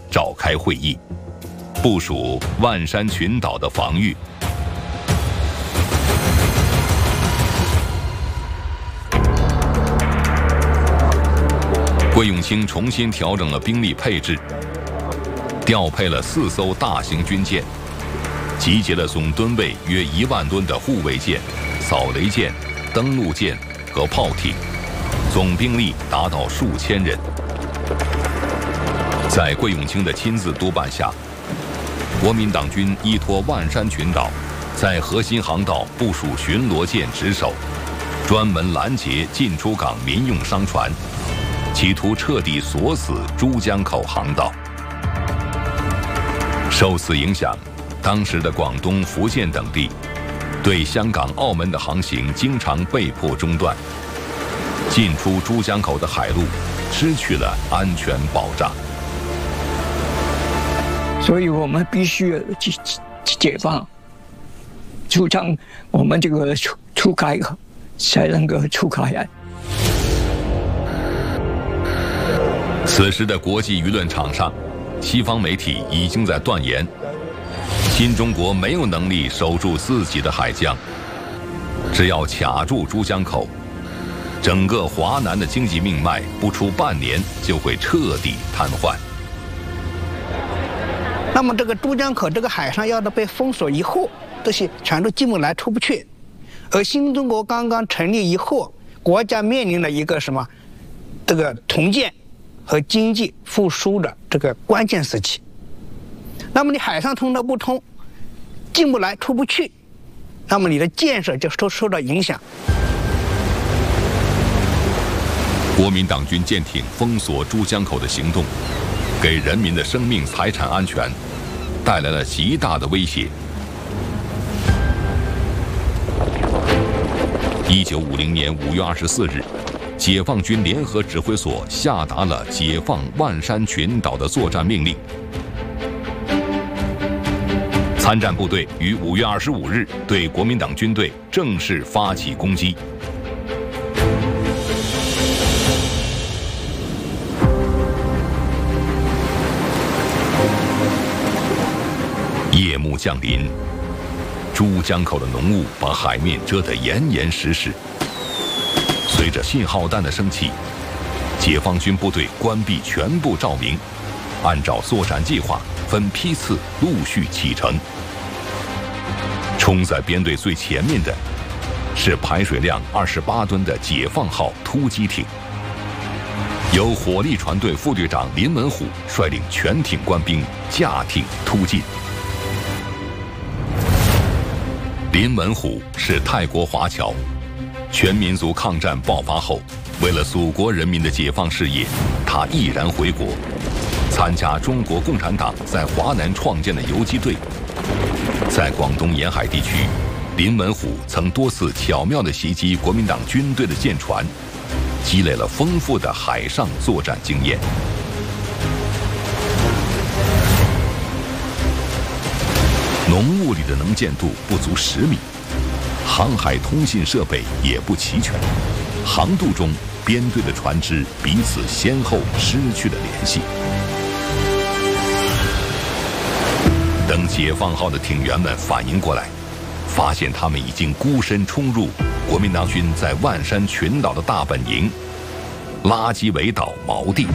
召开会议，部署万山群岛的防御。桂永清重新调整了兵力配置，调配了4艘大型军舰，集结了总吨位约1万吨的护卫舰、扫雷舰、登陆舰和炮艇，总兵力达到数千人。在桂永清的亲自督办下，国民党军依托万山群岛，在核心航道部署巡逻舰值守，专门拦截进出港民用商船，企图彻底锁死珠江口航道。受此影响，当时的广东、福建等地对香港、澳门的航行经常被迫中断，进出珠江口的海路失去了安全保障。 所以我们必须解放，主张我们这个出海才能够出海岸。 此时的国际舆论场上，西方媒体已经在断言，新中国没有能力守住自己的海疆，只要卡住珠江口，整个华南的经济命脉不出半年就会彻底瘫痪。 那么这个珠江口这个海上要是被封锁以后，这些全都进不来出不去。而新中国刚刚成立以后，国家面临了一个什么？这个重建和经济复苏的这个关键时期。那么你海上通道不通，进不来出不去，那么你的建设就受到影响。 国民党军舰艇封锁珠江口的行动，给人民的生命财产安全带来了极大的威胁。1950年5月24日，解放军联合指挥所下达了解放万山群岛的作战命令。参战部队于5月25日对国民党军队正式发起攻击。夜幕降临，珠江口的浓雾把海面遮得严严实实。随着信号弹的升起，解放军部队关闭全部照明，按照作战计划分批次陆续启程。冲在编队最前面的是排水量28吨的解放号突击艇，由火力船队副队长林文虎率领全艇官兵驾艇突进。林文虎是泰国华侨，全民族抗战爆发后，为了祖国人民的解放事业，他毅然回国，参加中国共产党在华南创建的游击队。在广东沿海地区，林文虎曾多次巧妙地袭击国民党军队的舰船，积累了丰富的海上作战经验。浓雾里的能见度不足10米，航海通信设备也不齐全，航渡中编队的船只彼此先后失去了联系。等解放号的艇员们反应过来，发现他们已经孤身冲入国民党军在万山群岛的大本营——拉基维岛锚地。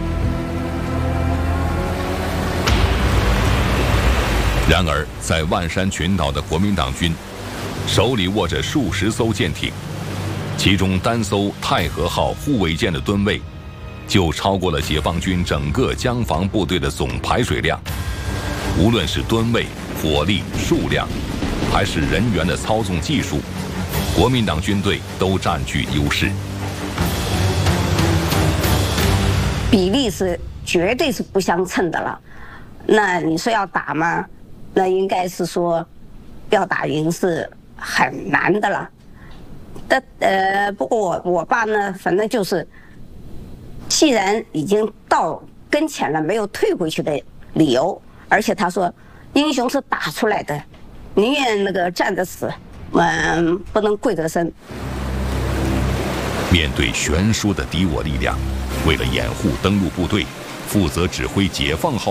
然而，在万山群岛的国民党军手里握着数十艘舰艇，其中单艘太和号护卫舰的吨位就超过了解放军整个江防部队的总排水量。无论是吨位、火力、数量，还是人员的操纵技术，国民党军队都占据优势。 比例是绝对是不相称的了。那你说要打吗？那应该是说要打赢是很难的了。不过我爸呢，反正就是既然已经到跟前了，没有退回去的理由。而且他说，英雄是打出来的，宁愿那个站着死，不能跪着生。 面对悬殊的敌我力量，为了掩护登陆部队，负责指挥解放号